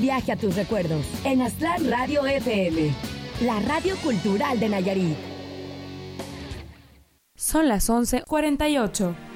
Viaje a tus recuerdos en Aztlán Radio FM, la radio cultural de Nayarit. Son las 11:48.